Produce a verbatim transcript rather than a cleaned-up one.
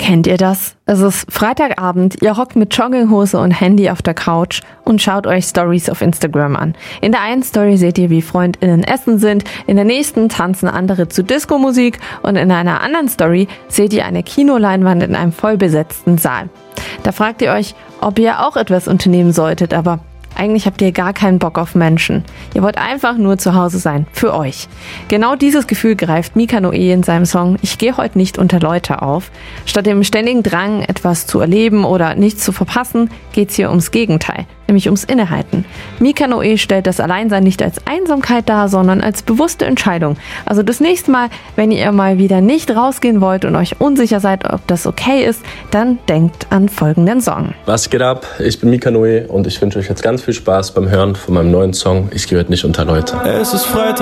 Kennt ihr das? Es ist Freitagabend, ihr hockt mit Jogginghose und Handy auf der Couch und schaut euch Stories auf Instagram an. In der einen Story seht ihr, wie FreundInnen essen sind, in der nächsten tanzen andere zu Disco-Musik und in einer anderen Story seht ihr eine Kinoleinwand in einem vollbesetzten Saal. Da fragt ihr euch, ob ihr auch etwas unternehmen solltet, aber eigentlich habt ihr gar keinen Bock auf Menschen. Ihr wollt einfach nur zu Hause sein, für euch. Genau dieses Gefühl greift Mika Noe in seinem Song Ich gehe heute nicht unter Leute auf. Statt dem ständigen Drang, etwas zu erleben oder nichts zu verpassen, geht's hier ums Gegenteil, nämlich ums Innehalten. Mika Noe stellt das Alleinsein nicht als Einsamkeit dar, sondern als bewusste Entscheidung. Also das nächste Mal, wenn ihr mal wieder nicht rausgehen wollt und euch unsicher seid, ob das okay ist, dann denkt an folgenden Song. Was geht ab? Ich bin Mika Noe und ich wünsche euch jetzt ganz viel Spaß beim Hören von meinem neuen Song Ich gehe heute nicht unter Leute. Es ist Freitag.